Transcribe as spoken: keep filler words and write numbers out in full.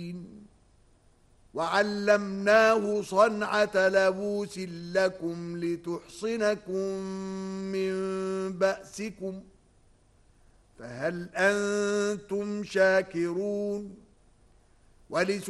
وعلمناه صنعة لبوس لكم لتحصنكم من بأسكم فهل أنتم شاكرون